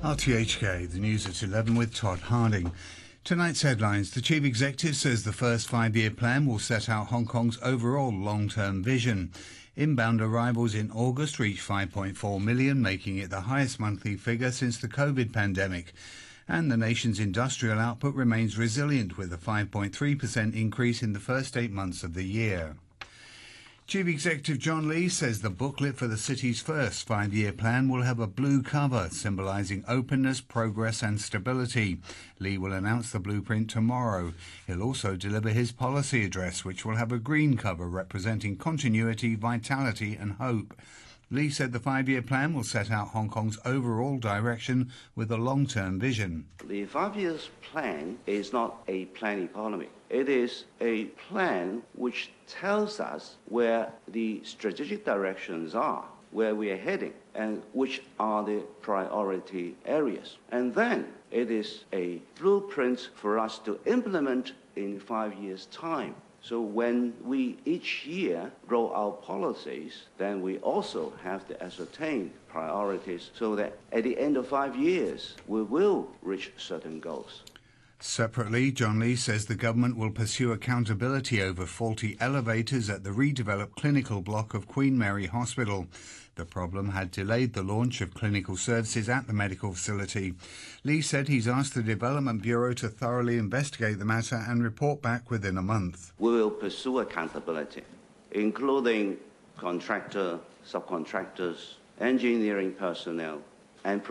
RTHK, the news at 11 with Todd Harding. Tonight's headlines. The Chief Executive says the first five-year plan will set out Hong Kong's overall long-term vision. Inbound arrivals in August reached 5.4 million, making it the highest monthly figure since the COVID pandemic. And the nation's industrial output remains resilient, with a 5.3% increase in the first 8 months of the year. Chief Executive John Lee says the booklet for the city's first five-year plan will have a blue cover symbolising openness, progress and stability. Lee will announce the blueprint tomorrow. He'll also deliver his policy address, which will have a green cover representing continuity, vitality and hope. Lee said the five-year plan will set out Hong Kong's overall direction with a long-term vision. The 5 years plan is not a plan economy. It is a plan which tells us where the strategic directions are, where we are heading, and which are the priority areas. And then it is a blueprint for us to implement in 5 years' time. So when we each year roll our policies, then we also have to ascertain priorities so that at the end of 5 years, we will reach certain goals. Separately, John Lee says the government will pursue accountability over faulty elevators at the redeveloped clinical block of Queen Mary Hospital. The problem had delayed the launch of clinical services at the medical facility. Lee said he's asked the Development Bureau to thoroughly investigate the matter and report back within a month. We will pursue accountability, including contractor, subcontractors, engineering personnel, and